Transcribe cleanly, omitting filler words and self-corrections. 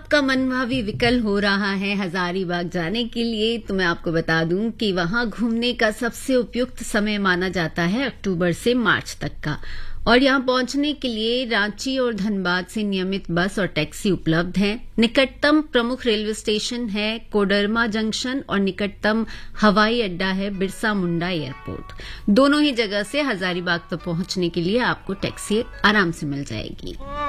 आपका मनभावी विकल्प हो रहा है हजारीबाग जाने के लिए, तो मैं आपको बता दूं कि वहां घूमने का सबसे उपयुक्त समय माना जाता है अक्टूबर से मार्च तक का। और यहां पहुंचने के लिए रांची और धनबाद से नियमित बस और टैक्सी उपलब्ध हैं। निकटतम प्रमुख रेलवे स्टेशन है कोडरमा जंक्शन और निकटतम हवाई अड्डा है बिरसा मुंडा एयरपोर्ट। दोनों ही जगह से हजारीबाग तक पहुंचने के लिए आपको टैक्सी आराम से मिल जाएगी।